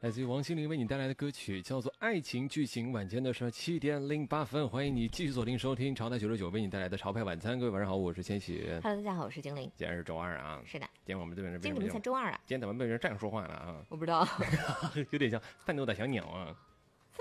来自于王心凌为你带来的歌曲叫做《爱情剧情》。晚间的是7点08分，欢迎你继续锁定收听潮台99为你带来的潮派晚餐。各位晚上好，我是千玺。 Hello， 大家好，我是精灵。 今天是周二啊。 是的。 今天我们这边今天怎么才周二啊？ 今天怎么被人这样说话了啊？ 我不知道， 有点像愤怒的小鸟啊。